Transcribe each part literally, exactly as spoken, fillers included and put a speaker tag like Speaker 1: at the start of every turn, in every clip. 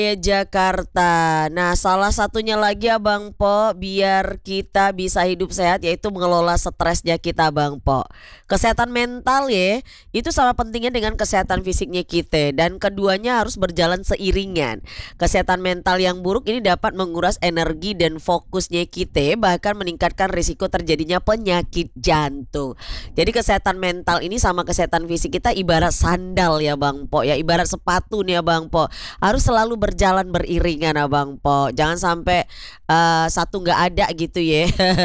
Speaker 1: Ya, Jakarta. Nah, salah satunya lagi ya Bang Po, biar kita bisa hidup sehat yaitu mengelola stresnya kita Bang Po. Kesehatan mental ya, itu sama pentingnya dengan kesehatan fisiknya kita dan keduanya harus berjalan seiringan. Kesehatan mental yang buruk ini dapat menguras energi dan fokusnya kita, bahkan meningkatkan risiko terjadinya penyakit jantung. Jadi kesehatan mental ini sama kesehatan fisik kita ibarat sandal ya Bang Po ya, ibarat sepatu nih ya Bang Po. Harus selalu berjalan beriringan Abang Po. Jangan sampai uh, satu nggak ada gitu ya.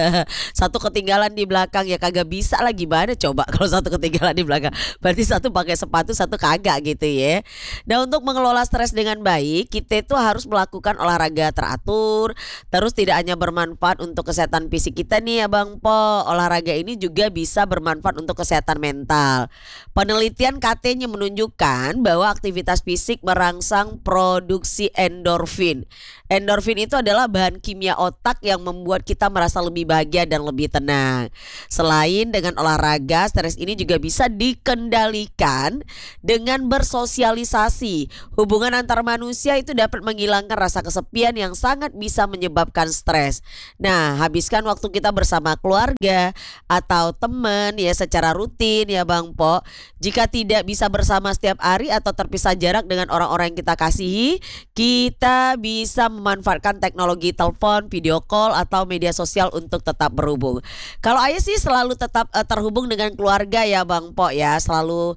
Speaker 1: Satu ketinggalan di belakang ya kagak bisa lah, gimana coba kalau satu ketinggalan di belakang. Berarti satu pakai sepatu, satu kagak gitu ya. Nah, untuk mengelola stres dengan baik, kita itu harus melakukan olahraga teratur. Terus tidak hanya bermanfaat untuk kesehatan fisik kita nih ya Bang Po. Olahraga ini juga bisa bermanfaat untuk kesehatan mental. Penelitian katanya menunjukkan bahwa aktivitas fisik merangsang produksi endorfin. Endorfin itu adalah bahan kimia otak yang membuat kita merasa lebih bahagia dan lebih tenang. Selain dengan olahraga, stres ini juga bisa dikendalikan dengan bersosialisasi. Hubungan antar manusia itu dapat menghilangkan rasa kesepian yang sangat bisa menyebabkan stres. Nah, habiskan waktu kita bersama keluarga atau teman ya secara rutin ya Bang Po. Jika tidak bisa bersama setiap hari atau terpisah jarak dengan orang-orang yang kita kasihi, kita bisa memanfaatkan teknologi telepon, video call atau media sosial untuk tetap berhubung. Kalau Ayah sih selalu tetap uh, terhubung dengan keluarga ya Bang Po ya, selalu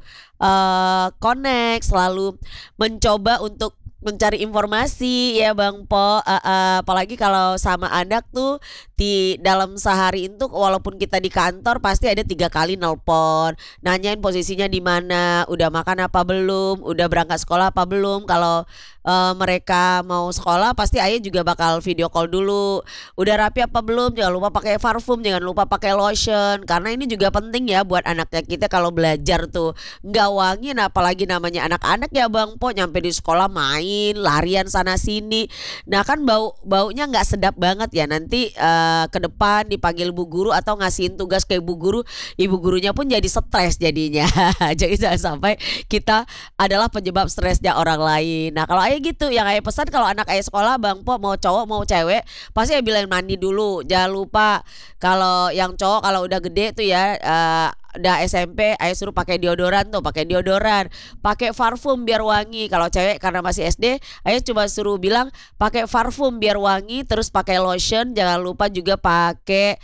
Speaker 1: uh, connect, selalu mencoba untuk mencari informasi ya Bang Po, uh, uh, apalagi kalau sama anak tuh di dalam sehari itu walaupun kita di kantor pasti ada tiga kali nelpon, nanyain posisinya di mana, udah makan apa belum, udah berangkat sekolah apa belum. Kalau uh, mereka mau sekolah pasti Ayah juga bakal video call dulu, udah rapi apa belum, jangan lupa pakai parfum, jangan lupa pakai lotion, karena ini juga penting ya buat anaknya kita kalau belajar tuh nggak wangi. Nah, apalagi namanya anak-anak ya Bang Po, nyampe di sekolah main larian sana sini, nah kan bau baunya nggak sedap banget ya. Nanti uh, ke depan dipanggil bu guru atau ngasihin tugas ke ibu guru, ibu gurunya pun jadi stres jadinya. Jadi jangan sampai kita adalah penyebab stresnya orang lain. Nah, kalau Ayah gitu yang Ayah pesan, kalau anak Ayah sekolah Bang Po, mau cowok mau cewek, pasti Ayah bilang mandi dulu. Jangan lupa kalau yang cowok kalau udah gede tuh ya, uh, udah S M P, Ayah suruh pakai deodoran tuh, pakai deodoran, pakai parfum biar wangi. Kalau cewek karena masih S D, Ayah cuma suruh bilang pakai parfum biar wangi, terus pakai lotion. Jangan lupa juga pakai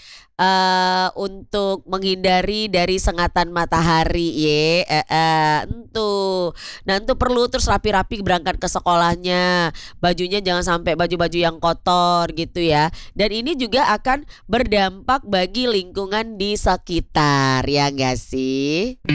Speaker 1: uh, untuk menghindari dari sengatan matahari ye. Uh, uh, entuh. Nah, itu perlu terus rapi-rapi berangkat ke sekolahnya. Bajunya jangan sampai baju-baju yang kotor gitu ya. Dan ini juga akan berdampak bagi lingkungan di sekitar, ya enggak sih?